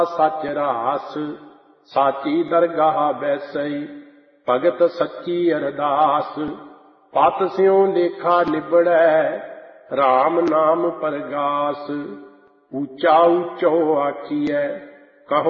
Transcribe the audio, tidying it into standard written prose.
सच रास साची दरगाह बैसई भगत सच्ची अरदास पत स्यों लेखा निबड़ै राम नाम परगास ऊंचा ऊंचो आखिए